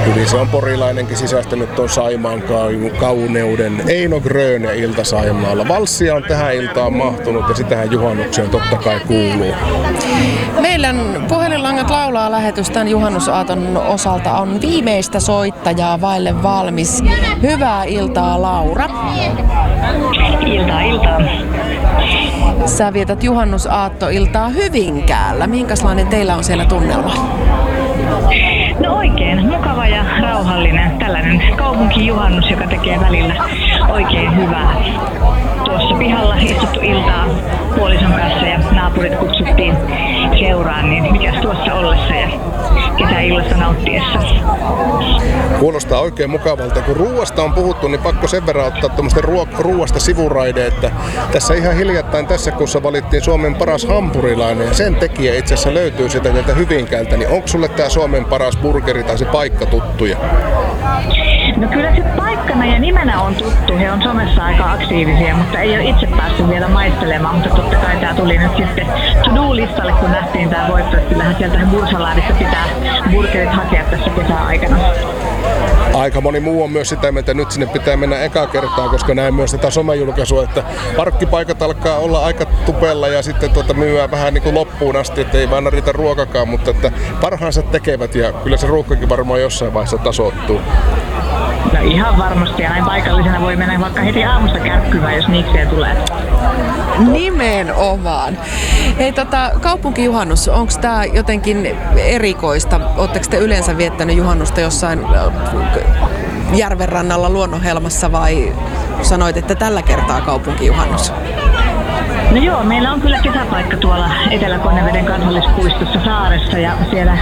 Hyvin se on porilainenkin sisäistänyt tuon Saimaan kauneuden. Eino Gröne ilta Saimaalla. Valssia on tähän iltaan mahtunut ja sitähän juhannukseen totta kai kuuluu. Meidän puhelinlangat laulaa lähetys tämän juhannusaaton osalta on viimeistä soittajaa vaille valmis. Hyvää iltaa, Laura. Iltaa. Sä vietät juhannusaattoiltaa Hyvinkäällä. Minkälainen teillä on siellä tunnelma? No oikein mukava ja rauhallinen. Tällainen kaupunkijuhannus, joka tekee välillä oikein hyvää. Tuossa pihalla istuttu iltaa puolison kanssa ja naapurit kutsuttiin seuraan, niin mikäs tuossa ollessa ja kesäillasta nauttiessa. Kuulostaa oikein mukavalta. Kun ruuasta on puhuttu, niin pakko sen verran ottaa tuommoista ruuasta sivuraide, että tässä ihan hiljattain tässä kuussa valittiin Suomen paras hampurilainen ja sen tekijä itse asiassa löytyy sieltä täältä Hyvinkäältä, niin onko sulle tää Suomen paras burgeri tai se paikka tuttuja? No kyllä se paikkana ja nimenä on tuttu. He on somessa aika aktiivisia, mutta ei ole itse päässyt vielä maistelemaan. Mutta totta kai tämä tuli nyt sitten to-do-listalle, kun nähtiin tämä voitto. Kyllähän sieltä Bursalaadista pitää burgerit hakea tässä kesäaikana. Aika moni muu on myös sitä mieltä, että nyt sinne pitää mennä eka kertaa, koska näin myös tätä somejulkaisua, että parkkipaikat alkaa olla aika tupella ja sitten myyään vähän niin kuin loppuun asti, että ei vaan riitä ruokakaan, mutta että parhaansa tekevät ja kyllä se ruuhkakin varmaan jossain vaiheessa tasoittuu. No ihan varmasti ja näin paikallisena voi mennä vaikka heti aamusta kärkkymään, jos niikseen tulee. Nimenomaan. Hei, kaupunkijuhannus, onko tämä jotenkin erikoista? Oletteko te yleensä viettänyt juhannusta jossain järvenrannalla luonnonhelmassa vai sanoit, että tällä kertaa kaupunkijuhannus? No joo, meillä on kyllä kesäpaikka tuolla Etelä-Konneveden kansallispuistossa saaressa ja siellä